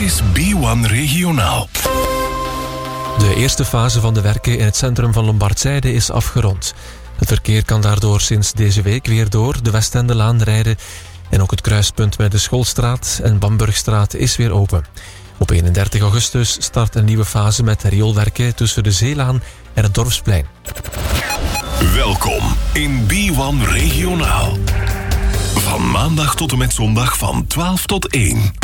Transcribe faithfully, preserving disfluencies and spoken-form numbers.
is B één Regionaal. De eerste fase van de werken in het centrum van Lombardzijde is afgerond. Het verkeer kan daardoor sinds deze week weer door de Westendelaan rijden. En ook het kruispunt met de Schoolstraat en Bamburgstraat is weer open. Op eenendertig augustus start een nieuwe fase met rioolwerken tussen de Zeelaan en het Dorpsplein. Welkom in B één Regionaal. Van maandag tot en met zondag van twaalf tot één.